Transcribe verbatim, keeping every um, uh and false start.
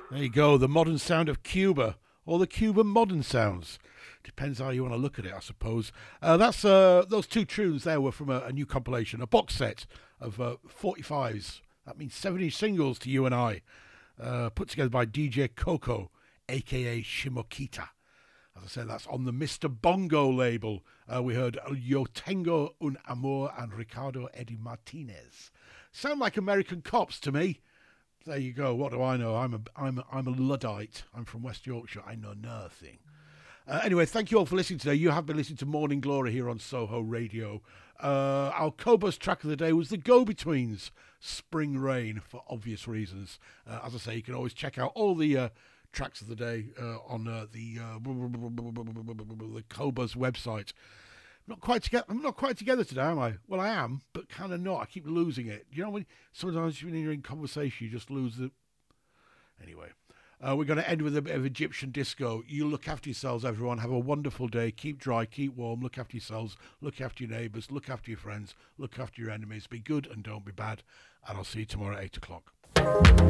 There you go, the modern sound of Cuba, or the Cuban modern sounds. Depends how you want to look at it, I suppose. Uh, that's uh, those two tunes there were from a, a new compilation, a box set of uh, forty-fives. That means seventy singles to you and I, uh, put together by D J Coco, aka Shimokita. As I said, that's on the Mister Bongo label. Uh, we heard Yo Tengo Un Amor and Ricardo Eddie Martinez. Sound like American Cops to me. There you go. What do I know? I'm a, I'm a, I'm a Luddite. I'm from West Yorkshire. I know nothing. Uh, anyway, thank you all for listening today. You have been listening to Morning Glory here on Soho Radio. Uh, our Cobus track of the day was the Go-Betweens, Spring Rain, for obvious reasons. Uh, as I say, you can always check out all the uh, tracks of the day uh, on uh, the uh, the Cobus website. Not quite together. I'm not quite together today, am I? Well, I am, but kind of not. I keep losing it. You know, when sometimes when you're in conversation, you just lose the. Anyway, uh, we're going to end with a bit of Egyptian disco. You look after yourselves, everyone. Have a wonderful day. Keep dry, keep warm. Look after yourselves. Look after your neighbours. Look after your friends. Look after your enemies. Be good and don't be bad. And I'll see you tomorrow at eight o'clock.